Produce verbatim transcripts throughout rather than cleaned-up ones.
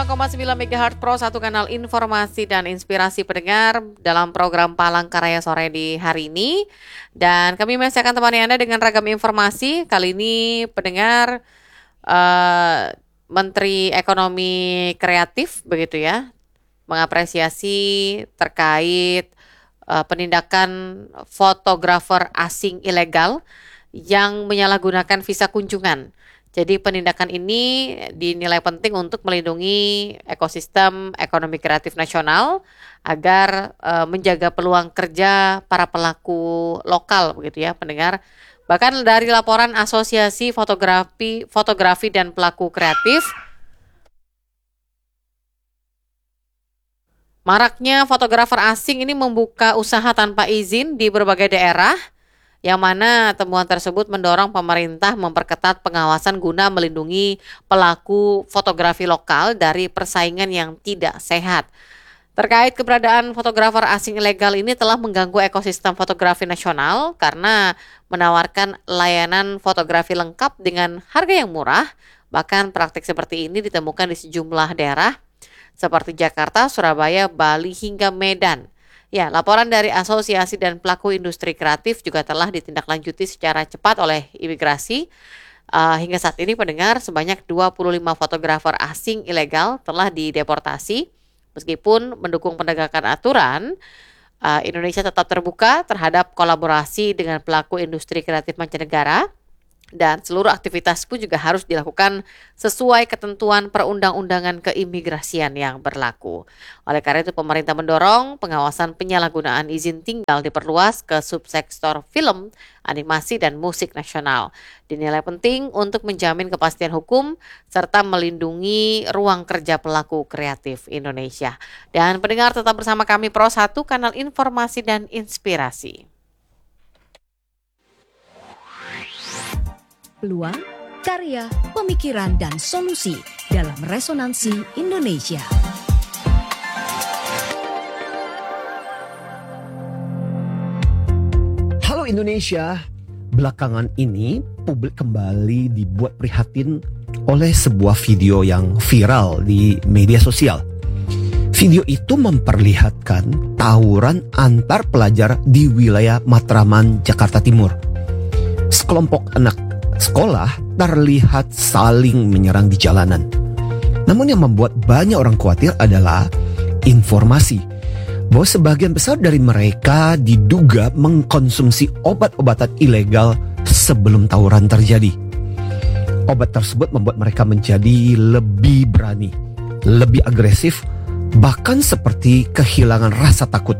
koma sembilan megahertz Pro, satu kanal informasi dan inspirasi pendengar dalam program Palangkaraya sore di hari ini. Dan kami masih akan temani Anda dengan ragam informasi. Kali ini pendengar, uh, Menteri Ekonomi Kreatif begitu ya, mengapresiasi terkait uh, penindakan fotografer asing ilegal yang menyalahgunakan visa kunjungan. Jadi penindakan ini dinilai penting untuk melindungi ekosistem ekonomi kreatif nasional agar uh, menjaga peluang kerja para pelaku lokal begitu ya pendengar. Bahkan dari laporan Asosiasi Fotografi Fotografi dan Pelaku Kreatif, maraknya fotografer asing ini membuka usaha tanpa izin di berbagai daerah, yang mana temuan tersebut mendorong pemerintah memperketat pengawasan guna melindungi pelaku fotografi lokal dari persaingan yang tidak sehat. Terkait keberadaan fotografer asing ilegal ini telah mengganggu ekosistem fotografi nasional karena menawarkan layanan fotografi lengkap dengan harga yang murah. Bahkan praktik seperti ini ditemukan di sejumlah daerah seperti Jakarta, Surabaya, Bali, hingga Medan. Ya, laporan dari Asosiasi dan Pelaku Industri Kreatif juga telah ditindaklanjuti secara cepat oleh imigrasi. Uh, hingga saat ini pendengar, sebanyak dua puluh lima fotografer asing ilegal telah dideportasi. Meskipun mendukung penegakan aturan, uh, Indonesia tetap terbuka terhadap kolaborasi dengan pelaku industri kreatif mancanegara. Dan seluruh aktivitas pun juga harus dilakukan sesuai ketentuan perundang-undangan keimigrasian yang berlaku. Oleh karena itu pemerintah mendorong pengawasan penyalahgunaan izin tinggal diperluas ke subsektor film, animasi, dan musik nasional. Dinilai penting untuk menjamin kepastian hukum serta melindungi ruang kerja pelaku kreatif Indonesia. Dan pendengar tetap bersama kami Pro satu, kanal informasi dan inspirasi. Peluang, karya, pemikiran, dan solusi dalam Resonansi Indonesia. Halo Indonesia, belakangan ini publik kembali dibuat prihatin oleh sebuah video yang viral di media sosial. Video itu memperlihatkan tawuran antar pelajar di wilayah Matraman, Jakarta Timur. Sekelompok anak sekolah terlihat saling menyerang di jalanan. Namun yang membuat banyak orang khawatir adalah informasi bahwa sebagian besar dari mereka diduga mengkonsumsi obat-obatan ilegal sebelum tawuran terjadi. Obat tersebut membuat mereka menjadi lebih berani, lebih agresif, bahkan seperti kehilangan rasa takut.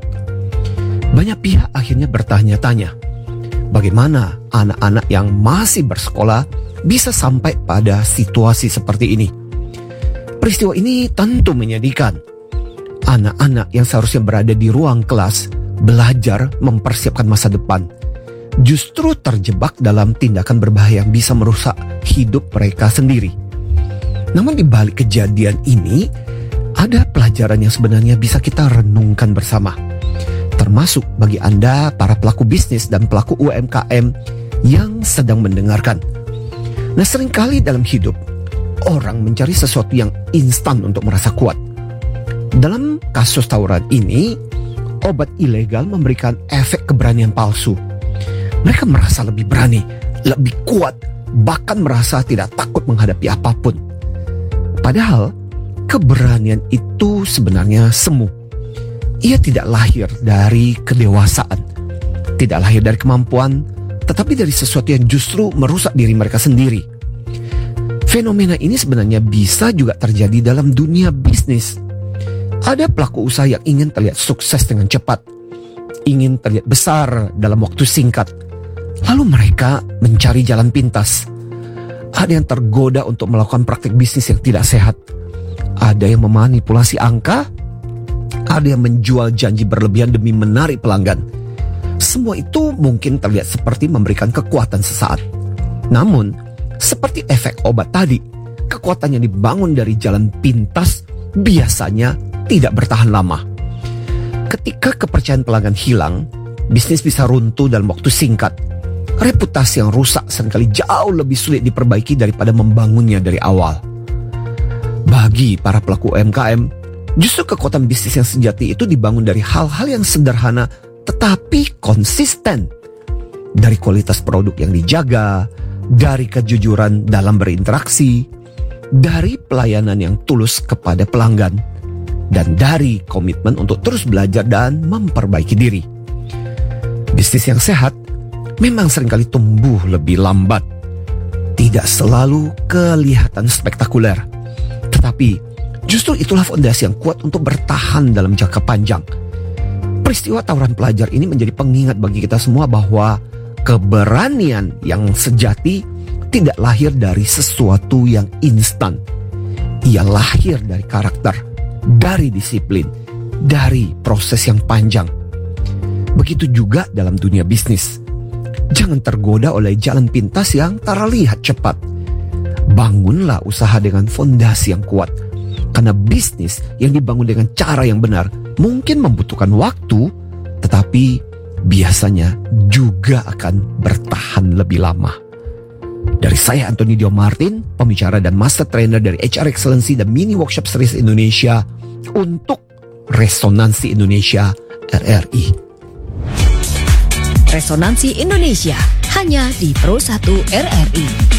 Banyak pihak akhirnya bertanya-tanya, bagaimana anak-anak yang masih bersekolah bisa sampai pada situasi seperti ini? Peristiwa ini tentu menyedihkan. Anak-anak yang seharusnya berada di ruang kelas, belajar mempersiapkan masa depan, justru terjebak dalam tindakan berbahaya yang bisa merusak hidup mereka sendiri. Namun di balik kejadian ini, ada pelajaran yang sebenarnya bisa kita renungkan bersama. Termasuk bagi Anda para pelaku bisnis dan pelaku U M K M yang sedang mendengarkan. Nah, seringkali dalam hidup orang mencari sesuatu yang instan untuk merasa kuat. Dalam kasus tawuran ini, obat ilegal memberikan efek keberanian palsu. Mereka merasa lebih berani, lebih kuat, bahkan merasa tidak takut menghadapi apapun. Padahal keberanian itu sebenarnya semu. Ia tidak lahir dari kedewasaan, tidak lahir dari kemampuan, tetapi dari sesuatu yang justru merusak diri mereka sendiri. Fenomena ini sebenarnya bisa juga terjadi dalam dunia bisnis. Ada pelaku usaha yang ingin terlihat sukses dengan cepat, ingin terlihat besar dalam waktu singkat. Lalu mereka mencari jalan pintas. Ada yang tergoda untuk melakukan praktik bisnis yang tidak sehat. Ada yang memanipulasi angka. Ada yang menjual janji berlebihan demi menarik pelanggan. Semua itu mungkin terlihat seperti memberikan kekuatan sesaat. Namun, seperti efek obat tadi, kekuatan yang dibangun dari jalan pintas biasanya tidak bertahan lama. Ketika kepercayaan pelanggan hilang, bisnis bisa runtuh dalam waktu singkat. Reputasi yang rusak seringkali jauh lebih sulit diperbaiki daripada membangunnya dari awal. Bagi para pelaku U M K M, justru kekuatan bisnis yang sejati itu dibangun dari hal-hal yang sederhana tetapi konsisten. Dari kualitas produk yang dijaga, dari kejujuran dalam berinteraksi, dari pelayanan yang tulus kepada pelanggan, dan dari komitmen untuk terus belajar dan memperbaiki diri. Bisnis yang sehat memang seringkali tumbuh lebih lambat. Tidak selalu kelihatan spektakuler, tetapi justru itulah fondasi yang kuat untuk bertahan dalam jangka panjang. Peristiwa tawuran pelajar ini menjadi pengingat bagi kita semua bahwa keberanian yang sejati tidak lahir dari sesuatu yang instan. Ia lahir dari karakter, dari disiplin, dari proses yang panjang. Begitu juga dalam dunia bisnis. Jangan tergoda oleh jalan pintas yang terlihat cepat. Bangunlah usaha dengan fondasi yang kuat. Karena bisnis yang dibangun dengan cara yang benar mungkin membutuhkan waktu, tetapi biasanya juga akan bertahan lebih lama. Dari saya Anthony Dio Martin, pembicara dan master trainer dari H R Excellency dan Mini Workshop Series Indonesia untuk Resonansi Indonesia R R I. Resonansi Indonesia hanya di Pro satu R R I.